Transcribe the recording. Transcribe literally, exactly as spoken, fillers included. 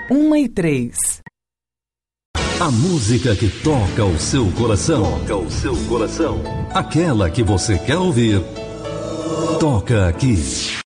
uma e três. A música que toca o seu coração. Toca o seu coração. Aquela que você quer ouvir. Toca aqui.